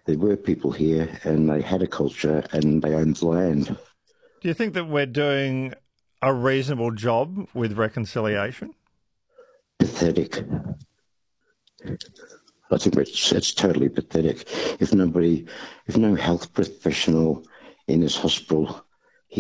There were people here and they had a culture and they owned the land. Do you think that we're doing a reasonable job with reconciliation? Pathetic. I think it's totally pathetic. If no health professional in this hospital